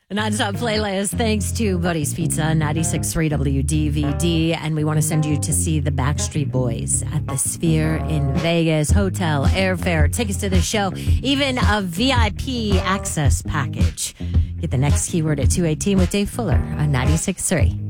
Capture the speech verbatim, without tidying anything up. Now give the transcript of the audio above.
A non-stop playlist thanks to Buddy's Pizza, ninety-six point three W D V D. And we want to send you to see the Backstreet Boys at the Sphere in Vegas. Hotel, airfare, tickets to the show, even a V I P access package. Get the next keyword at two eighteen with Dave Fuller on ninety-six point three.